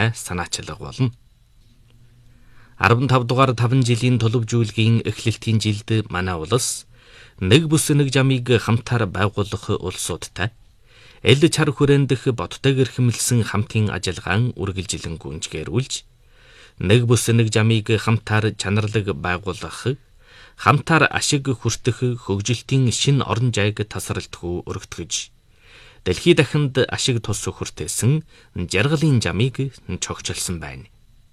талаархай санаачлах болно. 15 дугаар 5 жилийн төлөвжүүлгийн эхлэлтийн жилд манай улс нэг бүс нэг жамыг хамтаар байгуулах улсуудтай эл чар хүрэндх бодтой гэрхэмлсэн хамтын ажиллагаан үргэлжилэн гүнжгээрүүлж нэг бүс нэг жамыг хамтаар чанарлаг байгуулах, хамтаар ашиг хүртэх хөгжилтийн шин орон жайг тасралтгүй өргөтгөж дэлхий дахинд ашиг тус хүртээсэн жаргалын жамыг цогцолсон байна.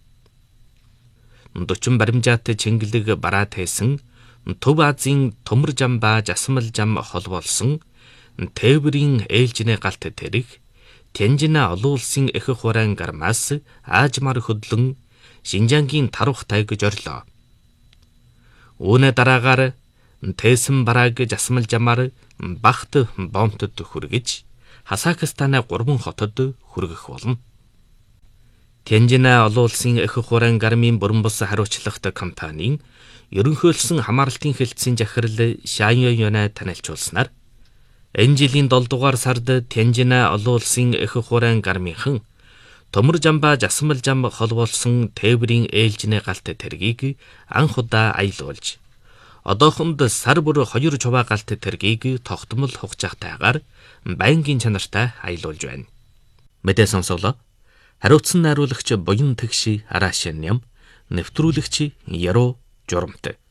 40 баримжаат чингэлэг бараа тайсан Төв Азийн төмөр жам ба жасмал жам холбоолсон тээврийн ээлжинэ галт тэрэг Тянжина олон улсын эх хураан гармаас аажмаар хөдлөн Шинжаангийн тарвах тайг зорлоо. Үүнээ дараагаар Тэсэн барааг жасмал жамаар Бахт бомтод хүргэж Хасакстаны 3 хотод хүргэх болно. Тянжина олон улсын эх хураан гармын бүрэн бус хариуцлагатай компанийн ерөнхийлсөн хамаарлтын хэлтсийн захирал Шаньёна танилцуулснаар энэ жилийн 7 дугаар сард Тянжина олон улсын эх хураан гармынхан төмөр жам ба жасмал жам холбоолсон тээврийн ээлжинэ галт тэргийг анх удаа аялуулж одоохонд сар бүр 2 чуваа галт тэргийг тогтмол хугацаатайгаар байнгын чанартай аялуулж байна. Мэдээ сонсголоо. Хариуцсан найруулагч Буян Тэгш Арашин нэвтрүүлэгч Яруу Журамт.